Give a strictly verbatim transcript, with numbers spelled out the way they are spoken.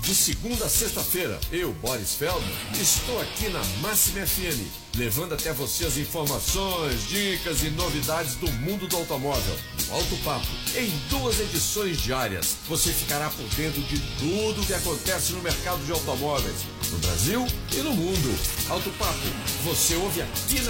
De segunda a sexta-feira, eu, Boris Feldman, estou aqui na Máxima F M, levando até você as informações, dicas e novidades do mundo do automóvel. No Alto Papo, em duas edições diárias, você ficará por dentro de tudo o que acontece no mercado de automóveis, no Brasil e no mundo. Alto Papo, você ouve aqui na